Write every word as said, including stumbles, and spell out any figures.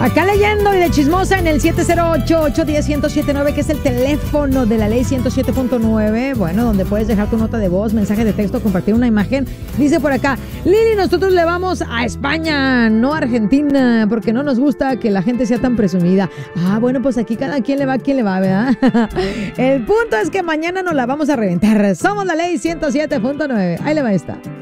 Acá leyendo y de chismosa en el siete cero ocho, ocho uno cero, uno cero siete nueve, que es el teléfono de la ley ciento siete punto nueve. Bueno, donde puedes dejar tu nota de voz, mensaje de texto, compartir una imagen. Dice por acá, Lili, nosotros le vamos a España, no a Argentina, porque no nos gusta que la gente sea tan presumida. Ah, bueno, pues aquí cada quien le va a quien le va, ¿verdad? El punto es que mañana nos la vamos a reventar. Somos la ley ciento siete punto nueve. Ahí le va esta.